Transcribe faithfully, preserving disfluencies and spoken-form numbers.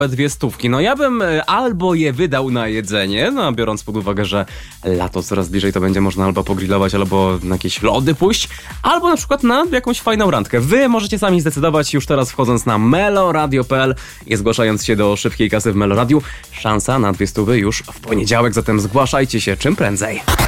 dwie stówki. No ja bym e, albo je wydał na jedzenie, no biorąc pod uwagę, że lato coraz bliżej, to będzie można albo pogrillować, albo na jakieś lody pójść, albo na przykład na jakąś fajną randkę. Wy możecie sami zdecydować już teraz wchodząc na meloradio kropka p l i zgłaszając się do szybkiej kasy w Meloradiu. Szansa na dwie stówy już w poniedziałek, zatem zgłaszajcie się czym prędzej.